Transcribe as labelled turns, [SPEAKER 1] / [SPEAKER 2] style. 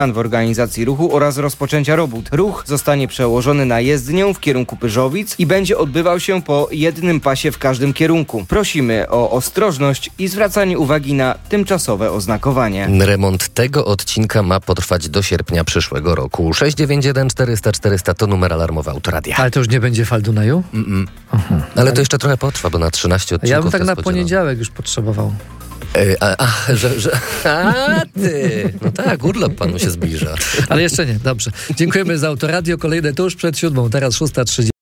[SPEAKER 1] w organizacji ruchu oraz rozpoczęcia robót. Ruch zostanie przełożony na jezdnię w kierunku Pyrzowic i będzie odbywał się po jednym pasie w każdym kierunku. Prosimy o ostrożność i zwracanie uwagi na tymczasowe oznakowanie.
[SPEAKER 2] Remont tego odcinka ma potrwać do sierpnia przyszłego roku. 691 400 400 to numer alarmowy Autoradia.
[SPEAKER 3] Ale to już nie będzie fal Dunaju?
[SPEAKER 2] Ale to jeszcze trochę potrwa, bo na 13 odcinków.
[SPEAKER 3] Ja bym tak
[SPEAKER 2] to
[SPEAKER 3] na
[SPEAKER 2] spodziewam.
[SPEAKER 3] poniedziałek już potrzebował.
[SPEAKER 2] Ty! No tak, urlop panu się zbliża.
[SPEAKER 3] Ale jeszcze nie, dobrze. Dziękujemy za Autoradio. Kolejne tuż przed 7:00, teraz 6:30.